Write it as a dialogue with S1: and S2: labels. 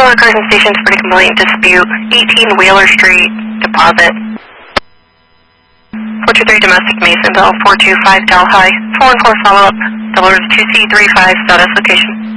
S1: Carson Station, pretty complaint dispute, 18 Wheeler Street, deposit. 423 domestic Masonville, 425 Delhi, 414 follow-up, Delaware 2C35, status location.